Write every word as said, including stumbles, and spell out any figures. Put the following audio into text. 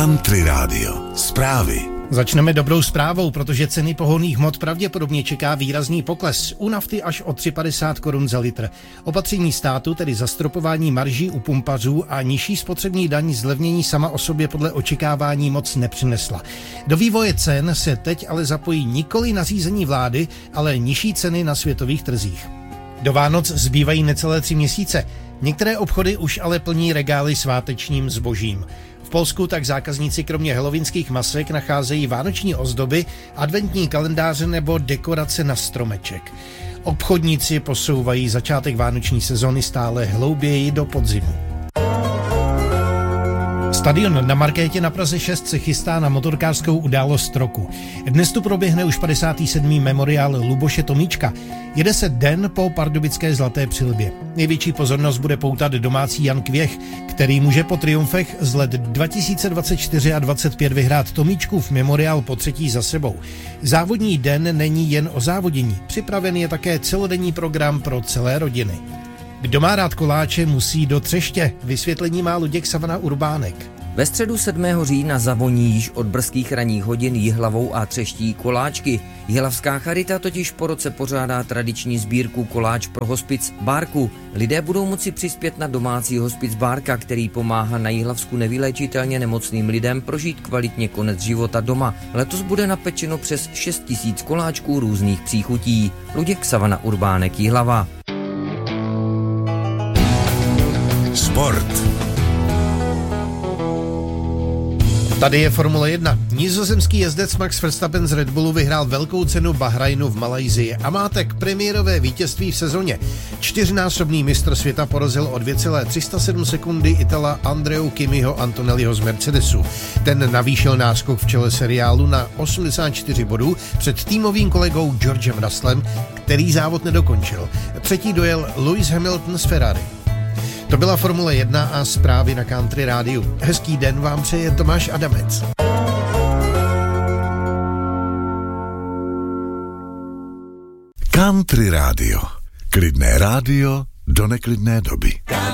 Country Radio. Zprávy. Začneme dobrou zprávou, protože ceny pohonných hmot pravděpodobně čeká výrazný pokles. U nafty až o tři padesát korun za litr. Opatření státu, tedy zastropování marží u pumpařů a nižší spotřební daň zlevnění sama o sobě podle očekávání moc nepřinesla. Do vývoje cen se teď ale zapojí nikoli nařízení vlády, ale nižší ceny na světových trzích. Do Vánoc zbývají necelé tři měsíce. Některé obchody už ale plní regály svátečním zbožím. V Polsku tak zákazníci kromě halloweenských masek nacházejí vánoční ozdoby, adventní kalendáře nebo dekorace na stromeček. Obchodníci posouvají začátek vánoční sezony stále hlouběji do podzimu. Stadion na Markétě na Praze šest se chystá na motorkářskou událost roku. Dnes tu proběhne už padesátý sedmý memoriál Luboše Tomíčka. Jede se den po pardubické Zlaté přilbě. Největší pozornost bude poutat domácí Jan Kvěch, který může po triumfech z let dva tisíce dvacet čtyři a dvacet pět vyhrát Tomíčkův memoriál po třetí za sebou. Závodní den není jen o závodění. Připraven je také celodenní program pro celé rodiny. Kdo má rád koláče, musí do Třeště. Vysvětlení má Luděk Savana Urbánek. Ve středu sedmého října zavoní již od brzkých ranních hodin Jihlavou a Třeští koláčky. Jihlavská charita totiž po roce pořádá tradiční sbírku Koláč pro hospic Bárku. Lidé budou moci přispět na domácí hospic Bárka, který pomáhá na Jihlavsku nevyléčitelně nemocným lidem prožít kvalitně konec života doma. Letos bude napečeno přes šest tisíc koláčků různých příchutí. Luděk Savana Urbánek, Jihlava. Sport. Tady je Formule jedna. Nizozemský jezdec Max Verstappen z Red Bullu vyhrál velkou cenu Bahrajnu v Malajsii a má tak premiérové vítězství v sezóně. Čtyřnásobný mistr světa porazil o dvě celé tři sta sedm sekundy Itala Andreu Kimiho Antonelliho z Mercedesu. Ten navýšil náskok v čele seriálu na osmdesát čtyři bodů před týmovým kolegou Georgem Russellem, který závod nedokončil. Třetí dojel Lewis Hamilton z Ferrari. To byla Formule jedna a zprávy na Country Rádiu. Hezký den vám přeje Tomáš Adamec. Country Radio. Klidné rádio do neklidné doby.